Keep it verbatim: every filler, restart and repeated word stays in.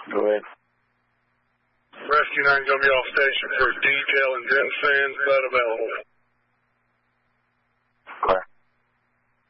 Go ahead. Rescue nine going to be off station for detail and Denton Sands, but available.